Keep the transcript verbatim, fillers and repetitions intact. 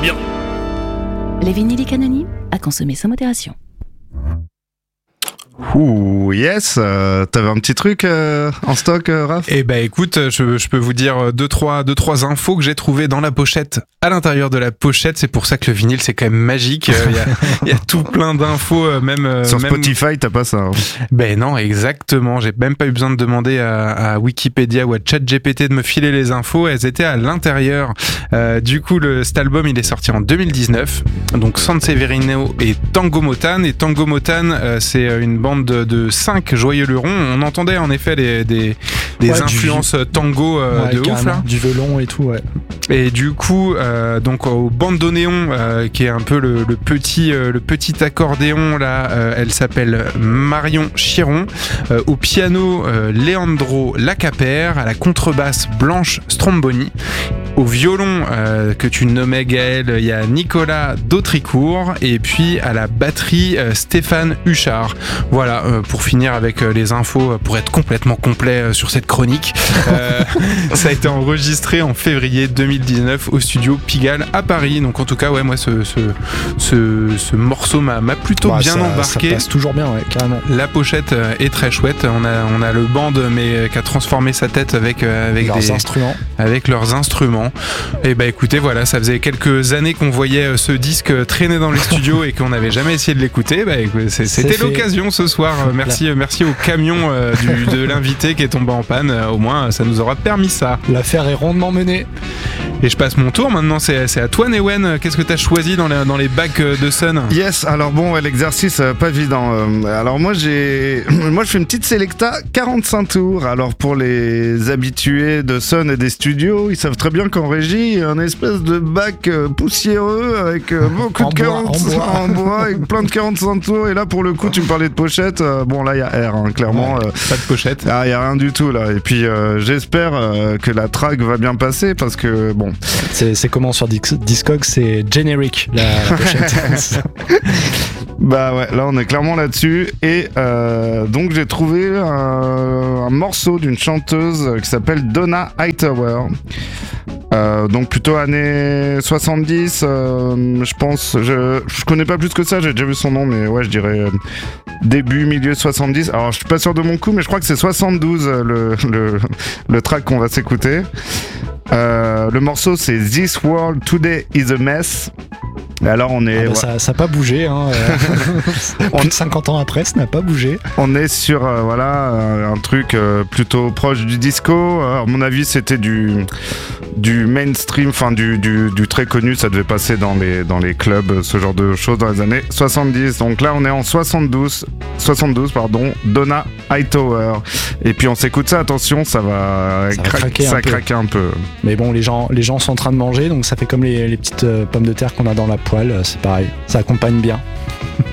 bien. Les vinyliques anonymes, à consommer sans modération. Ouh, yes, euh, t'avais un petit truc euh, en stock, euh, Raph ? Eh ben écoute, je, je peux vous dire deux trois, deux, trois infos que j'ai trouvées dans la pochette. À l'intérieur de la pochette, c'est pour ça que le vinyle c'est quand même magique. Il y a, il y a tout plein d'infos, même... Sur même... Spotify, t'as pas ça hein. Ben non, exactement. J'ai même pas eu besoin de demander à, à Wikipédia ou à ChatGPT de me filer les infos. Elles étaient à l'intérieur. Euh, du coup, le, cet album, il est sorti en deux mille dix-neuf. Donc Sanseverino et Tango Motan. Et Tango Motan, euh, c'est une bande de, de cinq joyeux lurons. On entendait en effet les, des, des ouais, influences du... tango euh, ouais, de ouf là. Du violon et tout, ouais. Et du coup, euh, donc au bandoneon, euh, qui est un peu le, le petit, euh, le petit accordéon là, euh, elle s'appelle Marion Chiron. Euh, au piano, euh, Leandro Lacapère. À la contrebasse, Blanche Stromboni. Au violon, euh, que tu nommais Gaël, il y a Nicolas Dautricourt. Et puis à la batterie, euh, Stéphane Huchard. Voilà, euh, pour finir avec euh, les infos, pour être complètement complet euh, sur cette chronique. Euh, ça a été enregistré en février deux mille dix-neuf au studio Pigalle à Paris. Donc en tout cas, ouais, moi ce, ce, ce, ce morceau m'a, m'a plutôt bah, bien ça, embarqué. Ça passe toujours bien, ouais, carrément. La pochette euh, est très chouette. On a, on a le band, mais euh, qui a transformé sa tête avec, euh, avec leurs des, instruments. Avec leurs instruments. Et bah écoutez, voilà, ça faisait quelques années qu'on voyait euh, ce disque traîner dans les studios et qu'on n'avait jamais essayé de l'écouter. Bah, c'est, c'était c'est l'occasion ce soir. Merci, merci au camion euh, du, de l'invité qui est tombé en panne. Au moins, ça nous aura permis ça. L'affaire est rondement menée. Et je passe mon tour maintenant. C'est, c'est à toi, Newen. Qu'est-ce que tu as choisi dans les, dans les bacs de Sun ? Yes, alors bon, ouais, l'exercice euh, pas évident. Euh, alors moi, j'ai, moi, je fais une petite Selecta quarante-cinq tours. Alors pour les habitués de Sun et des studios, ils savent très bien qu'en régie, il y a un espèce de bac euh, poussiéreux avec euh, beaucoup en de bois, quarante-cinq en bois. en bois, avec plein de quarante-cinq tours. Et là, pour le coup, tu me parlais de pochette. Euh, bon, là, il y a R, hein, clairement. Ouais, euh, pas de pochette. Ah, il y a rien du tout là. Et puis, euh, j'espère euh, que la track va bien passer parce que bon. C'est, c'est comment sur Discog, c'est generic la, la pochette. Bah ouais, là on est clairement là-dessus. Et euh, donc j'ai trouvé un, un morceau d'une chanteuse qui s'appelle Donna Hightower. Euh, donc plutôt années soixante-dix, euh, je pense. Je, je connais pas plus que ça, j'ai déjà vu son nom, mais ouais, je dirais euh, début, milieu soixante-dix. Alors je suis pas sûr de mon coup, mais je crois que c'est soixante-douze le, le, le track qu'on va s'écouter. Euh, le morceau c'est This World Today is a Mess. Et alors on est, ah bah ouais. ça, ça a pas bougé, hein. On... Plus de cinquante ans après, ça n'a pas bougé. On est sur euh, voilà un, un truc euh, plutôt proche du disco. Euh, à mon avis, c'était du du mainstream, enfin du, du du très connu. Ça devait passer dans les dans les clubs, ce genre de choses dans les années soixante-dix. Donc là, on est en soixante-douze, soixante-douze pardon. Donna Hightower. Et puis on s'écoute ça. Attention, ça va, ça cra- va craquer, ça un, craquer peu. un peu. Mais bon, les gens les gens sont en train de manger, donc ça fait comme les, les petites euh, pommes de terre qu'on a dans la poêle. C'est pareil, ça accompagne bien.